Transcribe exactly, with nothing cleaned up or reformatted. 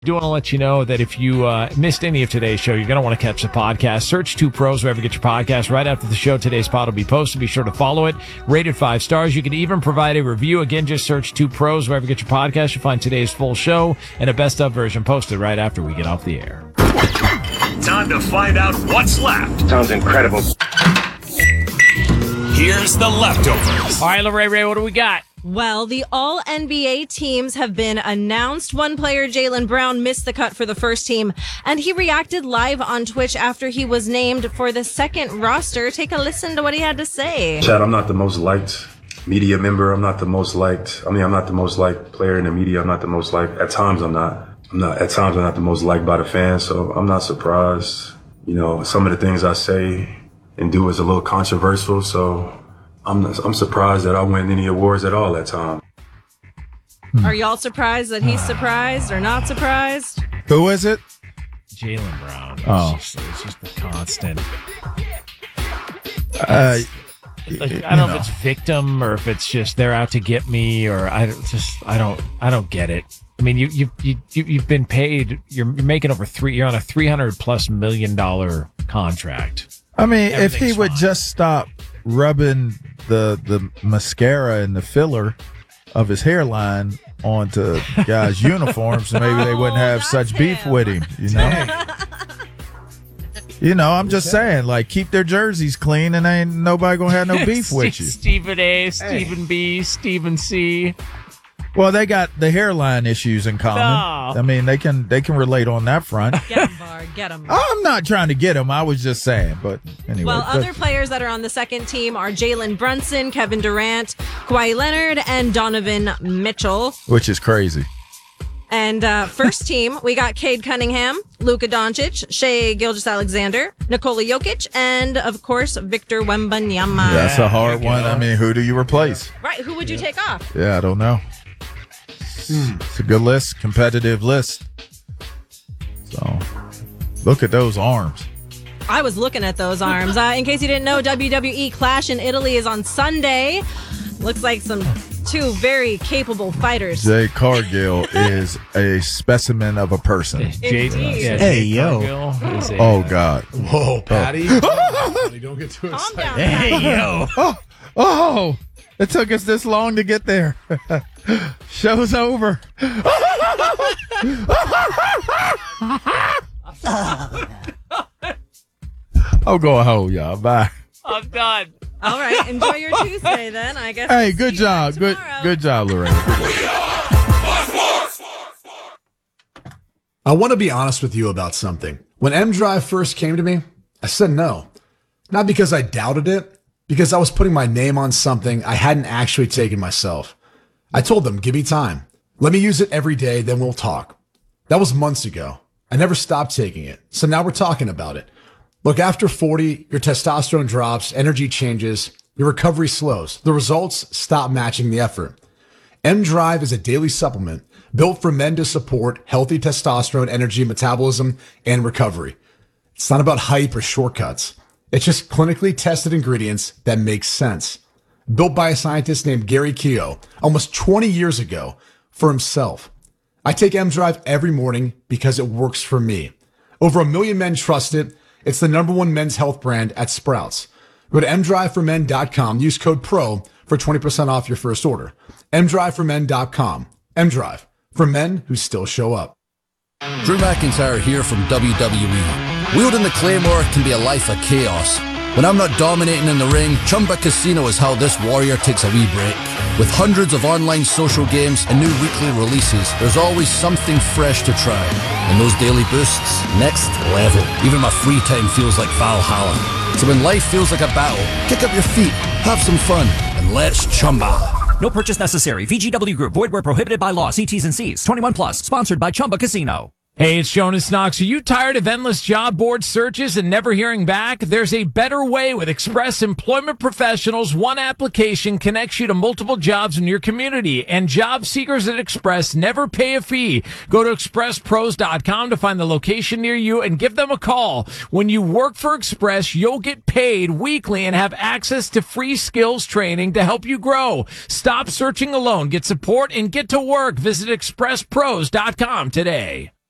do want to let you know that if you uh, missed any of today's show, you're going to want to catch the podcast. Search Two Pros wherever you get your podcast. Right after the show, today's pod will be posted. Be sure to follow it. Rated five stars. You can even provide a review. Again, just search Two Pros wherever you get your podcast. You'll find today's full show and a best of version posted right after we get off the air. Time to find out what's left. Sounds incredible. Here's the leftovers. All right, Lorraine Ray, what do we got? Well, the all N B A teams have been announced. One player, Jaylen Brown, missed the cut for the first team, and he reacted live on Twitch after he was named for the second roster. Take a listen to what he had to say. Chad, I'm not the most liked media member. I'm not the most liked. I mean, I'm not the most liked player in the media. I'm not the most liked. At times, I'm not. I'm not. At times, I'm not the most liked by the fans. So I'm not surprised. You know, some of the things I say and do is a little controversial. So. I'm I'm surprised that I win any awards at all that time. Are y'all surprised that he's surprised or not surprised? Who is it? Jaylen Brown. It's Oh. just, it's just the constant. Uh, Like, you I don't know know. if it's victim or if it's just they're out to get me or I don't just I don't I don't get it. I mean, you you you you- you've been paid. You're making over three. You're on a three hundred plus million dollar contract. I mean, if he Everything's would fine. just stop rubbing the the mascara and the filler of his hairline onto guys' uniforms, maybe they wouldn't have Oh, such that's beef him. with him. You know. You know, I'm just saying, like, keep their jerseys clean, and ain't nobody gonna have no beef with you. Stephen A, Stephen B, Stephen C. Well, they got the hairline issues in common. No. I mean, they can they can relate on that front. Get him, Var. Get him. I'm not trying to get him. I was just saying, but anyway. Well, but- other players that are on the second team are Jalen Brunson, Kevin Durant, Kawhi Leonard, and Donovan Mitchell. which is crazy. And uh, first team, we got Cade Cunningham, Luka Doncic, Shai Gilgeous-Alexander, Nikola Jokic, and, of course, Victor Wembanyama. That's a hard one. I mean, who do you replace? Right, who would you take off? Yeah, I don't know. It's a good list, competitive list. So, look at those arms. I was looking at those arms. Uh, in case you didn't know, W W E Clash in Italy is on Sunday. Looks like some two very capable fighters. Jay Cargill is a specimen of a person. Jade, Indeed. yeah, Hey, Jade yo. Cargill is a, Oh, uh, God. Whoa, Patty. Patty, don't get too Calm excited. down. Hey yo! Oh, oh, it took us this long to get there. Show's over. I'm going home, y'all. Bye. I'm done. All right, enjoy your Tuesday then. I guess. Hey, we'll good see you job. Good tomorrow. good job, Lorraine. I want to be honest with you about something. When M Drive first came to me, I said no. Not because I doubted it, because I was putting my name on something I hadn't actually taken myself. I told them, give me time. Let me use it every day, then we'll talk. That was months ago. I never stopped taking it. So now we're talking about it. Look, after forty, your testosterone drops, energy changes, your recovery slows. The results stop matching the effort. M Drive is a daily supplement built for men to support healthy testosterone, energy, metabolism, and recovery. It's not about hype or shortcuts. It's just clinically tested ingredients that make sense. Built by a scientist named Gary Keogh almost twenty years ago for himself. I take M Drive every morning because it works for me. Over a million men trust it. It's the number one men's health brand at Sprouts. Go to m drive for men dot com. Use code PRO for twenty percent off your first order. m drive for men dot com. M-Drive, for men who still show up. Drew McIntyre here from W W E. Wielding the Claymore can be a life of chaos. When I'm not dominating in the ring, Chumba Casino is how this warrior takes a wee break. With hundreds of online social games and new weekly releases, there's always something fresh to try. And those daily boosts, next level. Even my free time feels like Valhalla. So when life feels like a battle, kick up your feet, have some fun, and let's Chumba. No purchase necessary. V G W Group. Void where prohibited by law. See T's and C's. twenty-one plus. Sponsored by Chumba Casino. Hey, it's Jonas Knox. Are you tired of endless job board searches and never hearing back? There's a better way with Express Employment Professionals. One application connects you to multiple jobs in your community, and job seekers at Express never pay a fee. Go to express pros dot com to find the location near you and give them a call. When you work for Express, you'll get paid weekly and have access to free skills training to help you grow. Stop searching alone. Get support and get to work. Visit express pros dot com today.